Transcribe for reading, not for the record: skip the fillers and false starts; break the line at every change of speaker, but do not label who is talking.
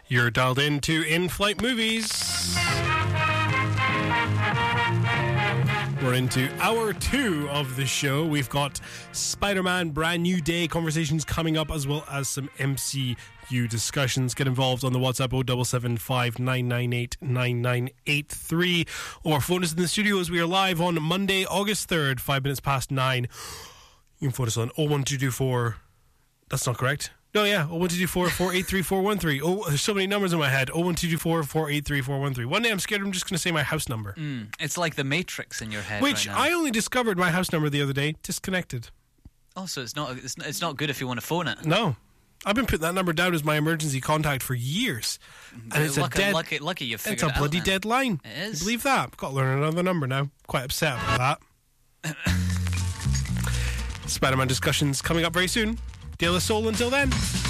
You're dialed into In-Flight Movies. We're into hour 2 of the show. We've got Spider-Man Brand New Day conversations coming up, as well as some MCU discussions. Get involved on the WhatsApp 0775 998 9983, or phone us in the studio as we are live on Monday, August 3rd, 5 minutes past 9. You can phone us on 01224. That's not correct. No, yeah, 01224 483 413. Oh, there's so many numbers in my head. 01224 483 413. One day I'm scared I'm just going to say my house number.
It's like the Matrix in your head.
Which
right now.
I only discovered my house number the other day. Disconnected.
Oh, so it's not good if you want to phone it.
No. I've been putting that number down as my emergency contact for years. And it's
lucky you figured
it's a bloody dead line.
It is.
You believe that? I've got to learn another number now. Quite upset about that. Spider-Man discussions coming up very soon. De La Soul until then.